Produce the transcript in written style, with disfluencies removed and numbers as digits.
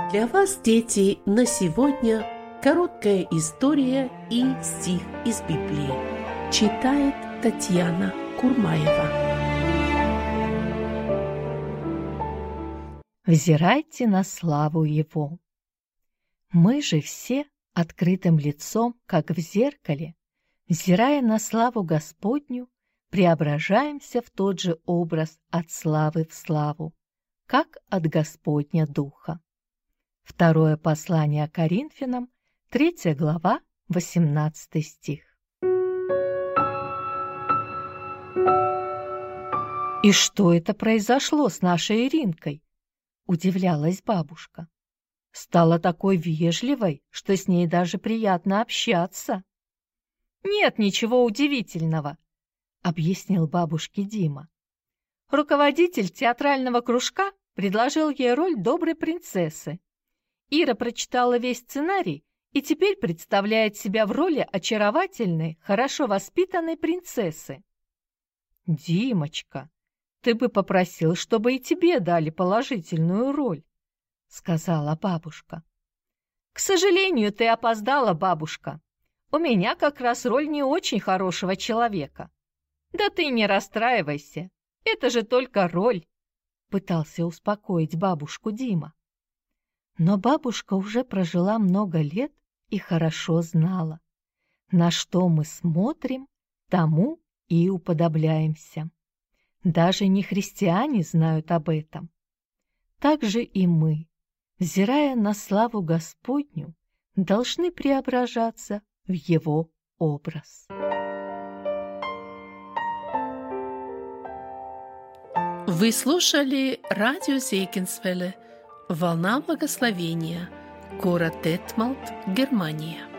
Для вас, дети, на сегодня короткая история и стих из Библии. Читает Татьяна Курмаева. Взирайте на славу Его. Мы же все открытым лицом, как в зеркале, взирая на славу Господню, преображаемся в тот же образ от славы в славу, как от Господня Духа. Второе послание Коринфянам, 3 глава, 18 стих. «И что это произошло с нашей Иринкой?» – удивлялась бабушка. «Стала такой вежливой, что с ней даже приятно общаться». «Нет ничего удивительного», – объяснил бабушке Дима. Руководитель театрального кружка предложил ей роль доброй принцессы. Ира прочитала весь сценарий и теперь представляет себя в роли очаровательной, хорошо воспитанной принцессы. «Димочка, ты бы попросил, чтобы и тебе дали положительную роль», — сказала бабушка. «К сожалению, ты опоздала, бабушка. У меня как раз роль не очень хорошего человека». «Да ты не расстраивайся, это же только роль», — пытался успокоить бабушку Дима. Но бабушка уже прожила много лет и хорошо знала, на что мы смотрим, тому и уподобляемся. Даже нехристиане знают об этом. Так же и мы, взирая на славу Господню, должны преображаться в Его образ. Вы слушали радио Зейкинсвелле «Волна благословения», город Детмалт, Германия.